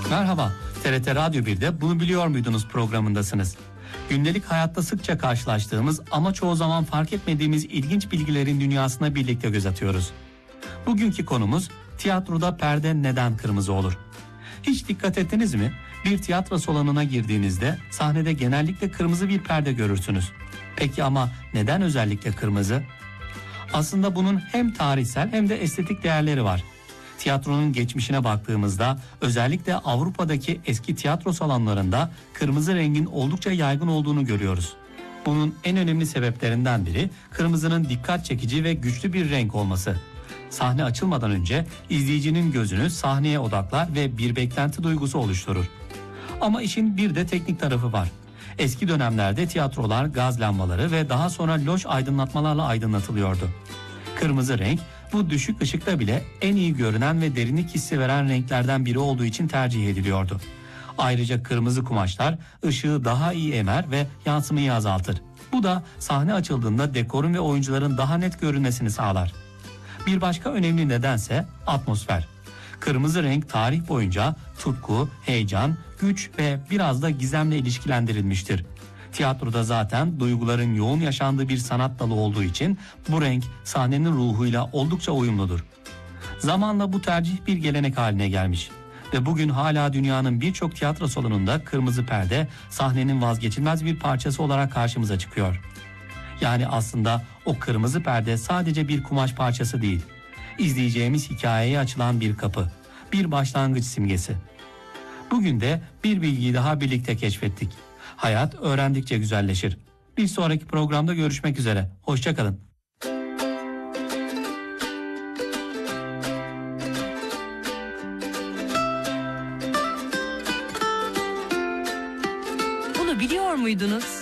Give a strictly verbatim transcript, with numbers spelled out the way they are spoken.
Merhaba, T R T Radyo bir'de Bunu Biliyor Muydunuz programındasınız. Gündelik hayatta sıkça karşılaştığımız ama çoğu zaman fark etmediğimiz ilginç bilgilerin dünyasına birlikte göz atıyoruz. Bugünkü konumuz tiyatroda perde neden kırmızı olur? Hiç dikkat ettiniz mi? Bir tiyatro salonuna girdiğinizde sahnede genellikle kırmızı bir perde görürsünüz. Peki ama neden özellikle kırmızı? Aslında bunun hem tarihsel hem de estetik değerleri var. Tiyatronun geçmişine baktığımızda özellikle Avrupa'daki eski tiyatro salonlarında kırmızı rengin oldukça yaygın olduğunu görüyoruz. Bunun en önemli sebeplerinden biri kırmızının dikkat çekici ve güçlü bir renk olması. Sahne açılmadan önce izleyicinin gözünü sahneye odaklar ve bir beklenti duygusu oluşturur. Ama işin bir de teknik tarafı var. Eski dönemlerde tiyatrolar gaz lambaları ve daha sonra loş aydınlatmalarla aydınlatılıyordu. Kırmızı renk bu düşük ışıkta bile en iyi görünen ve derinlik hissi veren renklerden biri olduğu için tercih ediliyordu. Ayrıca kırmızı kumaşlar ışığı daha iyi emer ve yansımayı azaltır. Bu da sahne açıldığında dekorun ve oyuncuların daha net görünmesini sağlar. Bir başka önemli nedense atmosfer. Kırmızı renk tarih boyunca tutku, heyecan, güç ve biraz da gizemle ilişkilendirilmiştir. Tiyatroda zaten duyguların yoğun yaşandığı bir sanat dalı olduğu için bu renk sahnenin ruhuyla oldukça uyumludur. Zamanla bu tercih bir gelenek haline gelmiş ve bugün hala dünyanın birçok tiyatro salonunda kırmızı perde sahnenin vazgeçilmez bir parçası olarak karşımıza çıkıyor. Yani aslında o kırmızı perde sadece bir kumaş parçası değil, izleyeceğimiz hikayeye açılan bir kapı, bir başlangıç simgesi. Bugün de bir bilgiyi daha birlikte keşfettik. Hayat öğrendikçe güzelleşir. Bir sonraki programda görüşmek üzere. Hoşça kalın. Bunu biliyor muydunuz?